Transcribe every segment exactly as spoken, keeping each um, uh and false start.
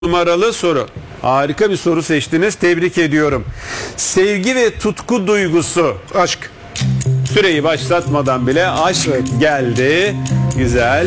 Numaralı soru. Harika bir soru seçtiniz. Tebrik ediyorum. Sevgi ve tutku duygusu. Aşk. Süreyi başlatmadan bile aşk evet. geldi. Güzel.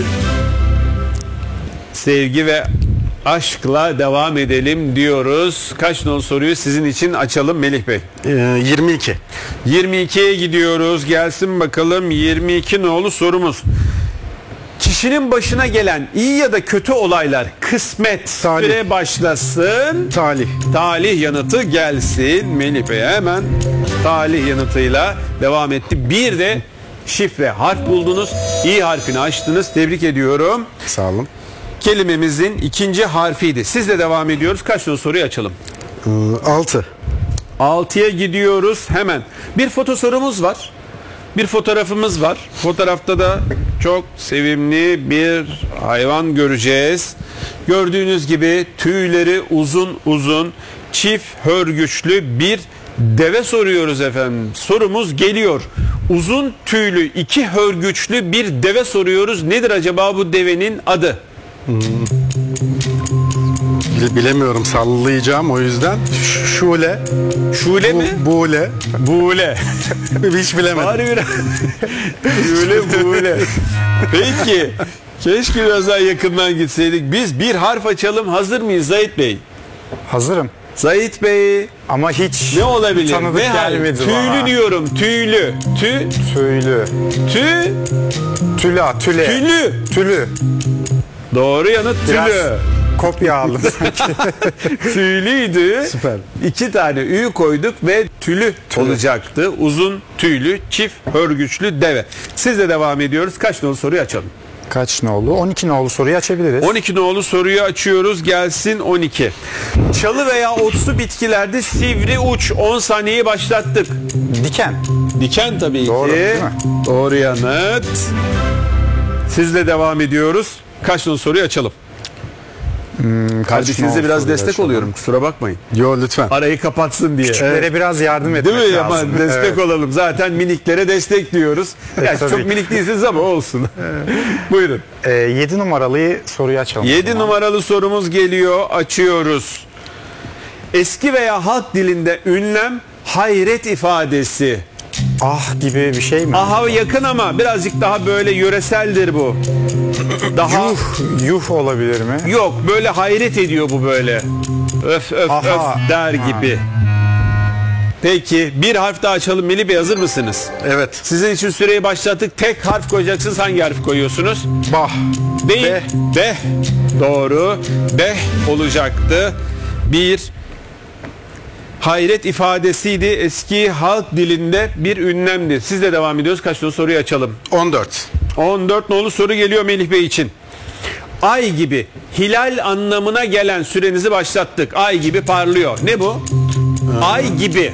Sevgi ve aşkla devam edelim diyoruz. Kaç nol soruyu sizin için açalım Melih Bey? Ee, yirmi iki. yirmi ikiye gidiyoruz. Gelsin bakalım yirmi iki nolu sorumuz. Kişinin başına gelen iyi ya da kötü olaylar, kısmet, talih. Süre başlasın. Talih. Talih yanıtı gelsin. Melih Bey hemen talih yanıtıyla devam etti. Bir de şifre harf buldunuz. İ harfini açtınız. Tebrik ediyorum. Sağ olun. Kelimemizin ikinci harfiydi. Sizle devam ediyoruz. Kaç tane soruyu açalım? Ee, altı. altıya gidiyoruz hemen. Bir foto sorumuz var. Bir fotoğrafımız var. Fotoğrafta da çok sevimli bir hayvan göreceğiz. Gördüğünüz gibi tüyleri uzun uzun, çift hörgüçlü bir deve soruyoruz efendim. Sorumuz geliyor. Uzun tüylü, iki hörgüçlü bir deve soruyoruz. Nedir acaba bu devenin adı? Hmm. Bilemiyorum, sallayacağım o yüzden. Ş Şule. Şule Bu, mi? Buğle. Buğle. Hiç bilemedim. Bari biraz. Şule, buğle. Peki. Keşke biraz daha yakından gitseydik. Biz bir harf açalım. Hazır mıyız Zahit Bey? Hazırım. Zahit Bey. Ama hiç ne olabilir? tanıdık ne gelmedi tüylü bana. diyorum. Tüylü. Tü. Tüylü. Tü. Tüla. Tüle. Tülü. Tülü. Doğru yanıt Biraz tülü. kopya aldım. Tüylüydü. Süper. İki tane ü koyduk ve tülü, tülü olacaktı. Uzun tüylü, çift hörgüçlü deve. Sizle devam ediyoruz. Kaç nolu soruyu açalım? Kaç nolu? on iki nolu soruyu açabiliriz. on iki nolu soruyu açıyoruz. Gelsin on iki. Çalı veya otsu bitkilerde sivri uç. on saniyeyi başlattık. Diken. Diken tabii Doğru, ki. değil mi? Doğru yanıt. Sizle devam ediyoruz. Kaç nolu soruyu açalım? Hmm, Kardeşinize biraz destek açalım. oluyorum. Kusura bakmayın. Yo lütfen. Arayı kapatsın diye. Küçüklere evet. biraz yardım etmek değil mi? lazım. Ama destek evet. olalım. Zaten miniklere destek diyoruz. Yani çok minik değilsiniz ama olsun. Buyurun. Ee, yedi numaralı soruyu açalım. yedi numaralı sorumuz geliyor. Açıyoruz. Eski veya halk dilinde ünlem hayret ifadesi. Ah gibi bir şey mi? Aha yakın ama birazcık daha böyle yöreseldir bu. Daha yuh, yuh olabilir mi? Yok, böyle hayret ediyor bu böyle. Öf öf Aha. öf der Ha. gibi. Peki bir harf daha açalım. Melih Bey hazır mısınız? Evet. Sizin için süreyi başlattık. Tek harf koyacaksınız. Hangi harf koyuyorsunuz? Bah. Değil. Beh. Beh. Doğru. Beh olacaktı. Bir hayret ifadesiydi. Eski halk dilinde bir ünlemdi. Sizle devam ediyoruz. Kaç nolu soruyu açalım? on dört. on dört nolu soru geliyor Melih Bey için. Ay gibi, hilal anlamına gelen sürenizi başlattık. Ay gibi parlıyor. Ne bu? Ee, Ay gibi.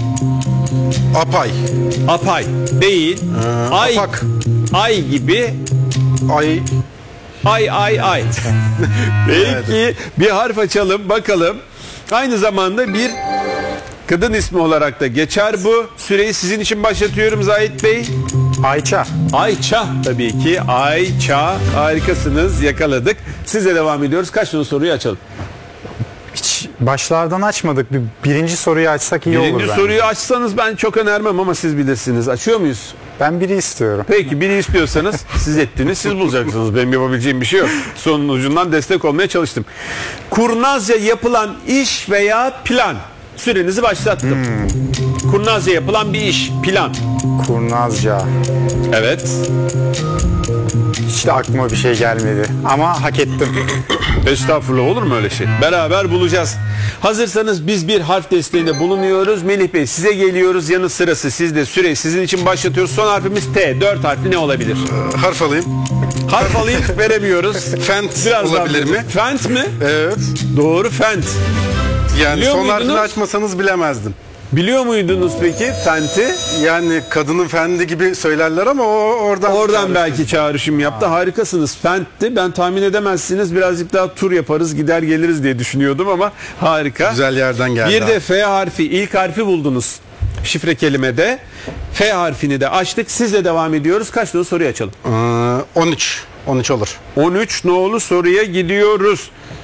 Apay. Apay. Değil. Ee, ay, apak. Ay gibi. Ay. Ay ay ay. Peki bir harf açalım bakalım. Aynı zamanda bir kadın ismi olarak da geçer bu. Süreyi sizin için başlatıyorum Zahit Bey. Ayça. Ayça tabii ki. Ayça. Harikasınız. Yakaladık. Sizle devam ediyoruz. Kaç tane soruyu açalım? Hiç başlardan açmadık. Bir, birinci soruyu açsak iyi birinci olur bence. Birinci soruyu açsanız ben çok önermem ama siz bilirsiniz. Açıyor muyuz? Ben biri istiyorum. Peki biri istiyorsanız siz ettiniz. Siz bulacaksınız. Benim yapabileceğim bir şey yok. Sonun ucundan destek olmaya çalıştım. Kurnazca yapılan iş veya plan. Sürenizi başlattım. Hmm. Kurnazca yapılan bir iş, plan. Kurnazca. Evet. Hiç de aklıma bir şey gelmedi. Ama hak ettim. Estağfurullah, olur mu öyle şey? Beraber bulacağız. Hazırsanız biz bir harf desteğinde bulunuyoruz. Melih Bey size geliyoruz. Yanı sırası sizde. Süre sizin için başlatıyoruz. Son harfimiz T. Dört harfli ne olabilir? Ee, harf alayım. Harf alayım veremiyoruz. Fent Biraz olabilir mi? Fent mi? Evet. Doğru, fent. Yani Biliyor son muydunuz? harfini açmasanız bilemezdim. Biliyor muydunuz peki fenti? Yani kadının fendi gibi söylerler ama o oradan... Oradan belki çağrışım yaptı. Harikasınız. Fentti. Ben tahmin edemezsiniz. Birazcık daha tur yaparız, gider geliriz diye düşünüyordum ama harika. Güzel yerden geldi. Bir de F harfi, ilk harfi buldunuz. Şifre kelimede. F harfini de açtık. Sizle devam ediyoruz. Kaç nolu soruyu açalım? Ee, on üç. on üç olur. on üç nolu soruya gidiyoruz.